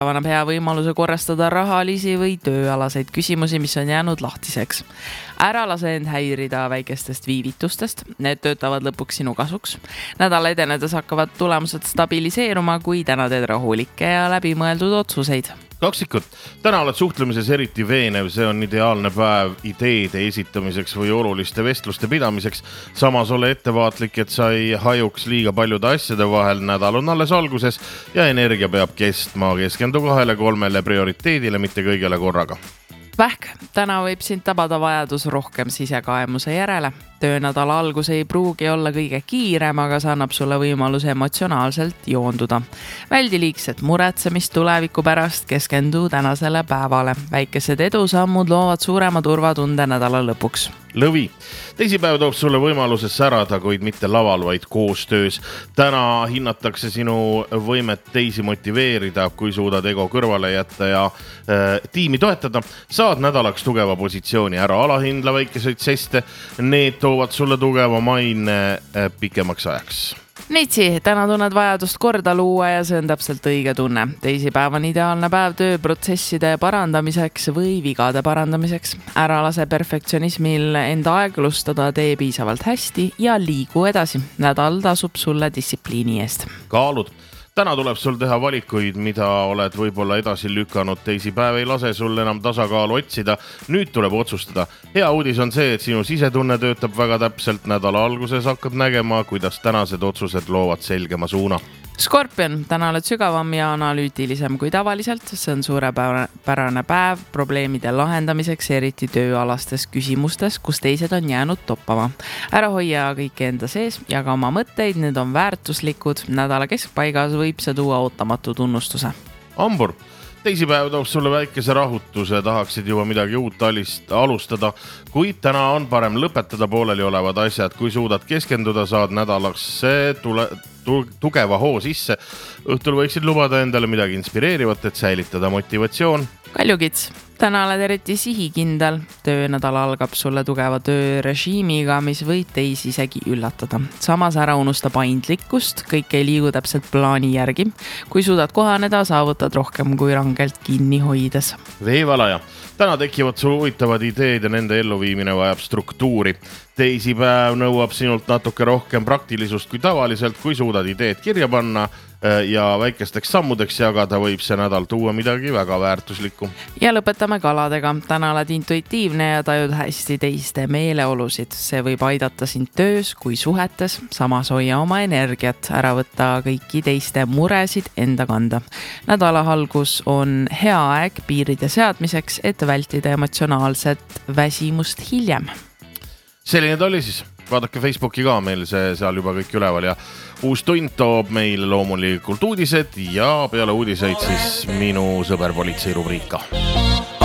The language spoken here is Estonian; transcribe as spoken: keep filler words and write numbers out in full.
annab hea võimaluse korrastada rahalisi või tööalaseid küsimusi, mis on jäänud lahtiseks. Ära lase end häirida väikestest viivitustest, need töötavad lõpuks sinu kasuks. Nädala edenedes hakkavad tulemused stabiliseeruma, kui täna teed rahulikke ja läbimõeldud otsuseid. Kaksikud, täna oled suhtlemises eriti veenev, see on ideaalne päev ideede esitamiseks või oluliste vestluste pidamiseks. Samas ole ettevaatlik, et sa ei hajuks liiga paljude asjade vahel, nädal on alles alguses ja energia peab kestma, keskendu kahele kolmele prioriteedile, mitte kõigele korraga. Vähk, täna võib sind tabada vajadus rohkem sisekaemuse järele. Töönädala algus ei pruugi olla kõige kiirem, aga see annab sulle võimaluse emotsionaalselt joonduda. Väldi liigset muretsemist tuleviku pärast, keskendu tänasele päevale. Väikesed edusammud loovad suurema turvatunde nädala lõpuks. Lõvi, teisipäev toob sulle võimaluse särada, kuid mitte laval, vaid koostöös. Täna hinnatakse sinu võimet teisi motiveerida, kui suudad ego kõrvale jätta ja äh, tiimi toetada. Saad nädalaks tugeva positsiooni, ära alahindla väikeseid seste, need toovad sulle tugeva maine äh, pikemaks ajaks. Neitsi, täna tunned vajadust korda luua ja see on täpselt õige tunne. Teisipäev on ideaalne päev tööprotsesside parandamiseks või vigade parandamiseks. Ära lase perfektsionismil enda aeglustada, tee piisavalt hästi ja liigu edasi. Nädal tasub sulle distsipliini eest. Kaalud. Täna tuleb sul teha valikuid, mida oled võib-olla edasi lükanud. Teisipäev ei lase sul enam tasakaalu otsida. Nüüd tuleb otsustada. Hea uudis on see, et sinu sisetunne töötab väga täpselt. Nädala alguses hakkad nägema, kuidas tänased otsused loovad selgema suuna. Skorpion, täna oled sügavam ja analüütilisem kui tavaliselt. See on suurepärane päev probleemide lahendamiseks, eriti tööalastes küsimustes, kus teised on jäänud toppama. Ära hoia kõike enda sees ja ka oma mõtteid, need on väärtuslikud. Nädala keskpaigas võib see tuua ootamatu tunnustuse. Ambur, teisipäev toob sulle väikese rahutuse, tahaksid juba midagi uut alustada, kuid täna on parem lõpetada pooleli olevad asjad. Kui suudad keskenduda, saad nädalaks tule, tu, tugeva hoo sisse. Õhtul võiksid lubada endale midagi inspireerivat, et säilitada motivatsioon. Kaljukits, täna oled eriti sihikindel. Töönädal algab sulle tugeva töörežiimiga, mis võib teisi isegi üllatada. Samas ära unusta paindlikkust, kõik ei liigu täpselt plaani järgi. Kui suudad kohaneda, saavutad rohkem kui rangelt kinni hoides. Veevalaja, täna tekivad sul huvitavad ideed ja nende elluviimine vajab struktuuri. Teisipäev nõuab sinult natuke rohkem praktilisust kui tavaliselt, kui suudad ideed kirja panna ja väikesteks sammudeks jagada, võib see nädal tuua midagi väga väärtuslikku. Ja lõpetame kaladega. Täna oled intuitiivne ja tajud hästi teiste meeleolusid. See võib aidata sind töös kui suhetes, samas hoia oma energiat, ära võtta kõiki teiste muresid enda kanda. Nädala algus on hea aeg piiride seadmiseks, et vältida emotsionaalset väsimust hiljem. Selline ta oli siis. Vaadake Facebooki ka, meil see seal juba kõik üleval ja uus tund toob meile loomulikult uudised ja peale uudiseid siis minu sõber politsei rubriika.